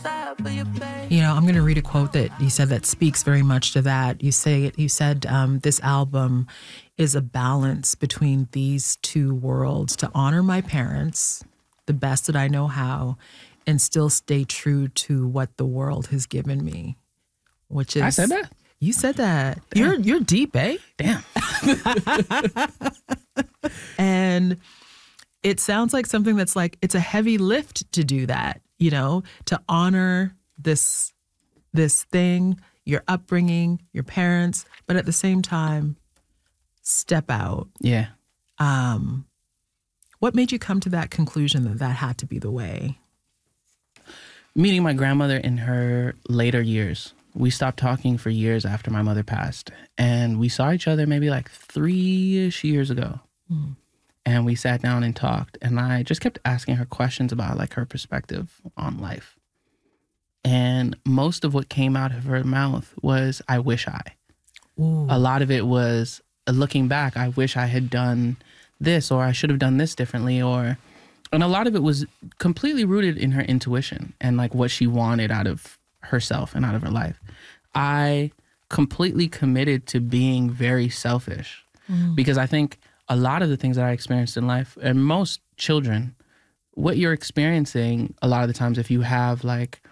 You know, I'm going to read a quote that you said that speaks very much to that. You said this album is a balance between these two worlds, to honor my parents the best that I know how and still stay true to what the world has given me, which is... I said that? You said that. Damn. You're deep, eh? Damn. And it sounds like something that's like, it's a heavy lift to do that, you know, to honor this thing, your upbringing, your parents, but at the same time, step out. Yeah. What made you come to that conclusion that that had to be the way? Meeting my grandmother in her later years. We stopped talking for years after my mother passed. And we saw each other maybe like 3-ish years ago. And we sat down and talked. And I just kept asking her questions about like her perspective on life. And most of what came out of her mouth was, I wish I. Ooh. A lot of it was looking back, I wish I had done this, or I should have done this differently, and a lot of it was completely rooted in her intuition and like what she wanted out of herself and out of her life. I completely committed to being very selfish because I think a lot of the things that I experienced in life, and most children, what you're experiencing a lot of the times, if you have like